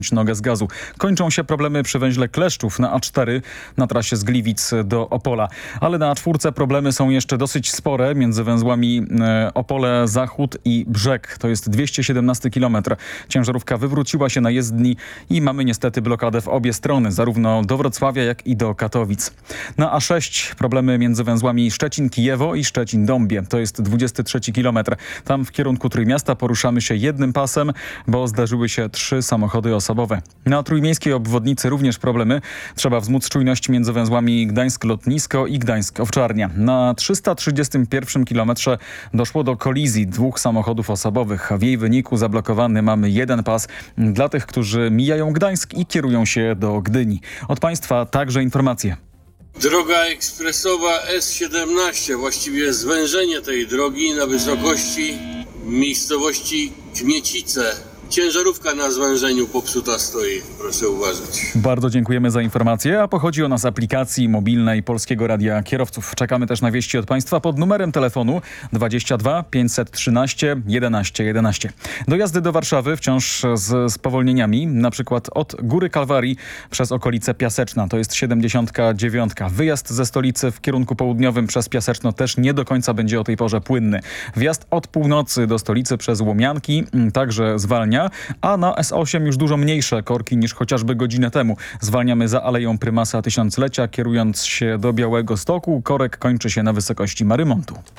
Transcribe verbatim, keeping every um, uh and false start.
nogę z gazu. Kończą się problemy przy węźle Kleszczów na A cztery na trasie z Gliwic do Opola. Ale na A cztery problemy są jeszcze dosyć spore między węzłami e, Opole Zachód i Brzeg. To jest dwieście siedemnasty kilometr. Ciężarówka wywróciła się na jezdni i mamy niestety blokadę w obie strony, zarówno do Wrocławia, jak i do Katowic. Na A sześć problemy między węzłami Szczecin-Kijewo i Szczecin-Dąbie. To jest dwudziesty trzeci kilometr. Tam w kierunku Trójmiasta poruszamy się jednym pasem, bo zdarzyły się trzy samochody osobowe. Na trójmiejskiej obwodnicy również problemy. Trzeba wzmóc czujność między węzłami Gdańsk-Lotnisko i Gdańsk-Owczarnia. Na trzysta trzydziestym pierwszym kilometrze doszło do kolizji dwóch samochodów osobowych. W jej wyniku zablokowany mamy jeden pas dla tych, którzy mijają Gdańsk i kierują się do Gdyni. Od państwa także informacje. Droga ekspresowa S siedemnaście, właściwie zwężenie tej drogi na wysokości miejscowości Kmiecice. Ciężarówka na zwężeniu popsuta stoi, proszę uważać. Bardzo dziękujemy za informację, a pochodzi ona z aplikacji mobilnej Polskiego Radia Kierowców. Czekamy też na wieści od państwa pod numerem telefonu dwadzieścia dwa pięćset trzynaście jedenaście jedenaście. Dojazdy do Warszawy wciąż z spowolnieniami, na przykład od Góry Kalwarii przez okolice Piaseczna, to jest siedemdziesiątka dziewiątka. Wyjazd ze stolicy w kierunku południowym przez Piaseczno też nie do końca będzie o tej porze płynny. Wjazd od północy do stolicy przez Łomianki także zwalnia, a na S osiem już dużo mniejsze korki niż chociażby godzinę temu. Zwalniamy za Aleją Prymasa Tysiąclecia, kierując się do Białegostoku. Korek kończy się na wysokości Marymontu.